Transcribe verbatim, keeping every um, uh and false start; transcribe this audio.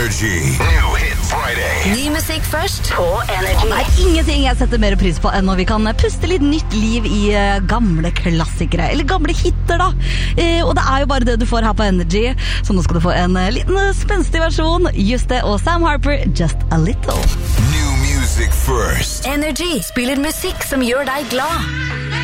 Energy. New Hit Friday. Ny musikk først på Energy. Det er ingenting jeg setter mer pris på enn når vi kan puste litt nytt liv i gamle klassikere. Eller gamle hitter, da. Eh, og det er jo bare det du får her på Energy. Så nå skal du få en liten spenstig versjon. Juste og Sam Harper, Just a Little. New music first. Energy spiller musikk som gjør deg glad.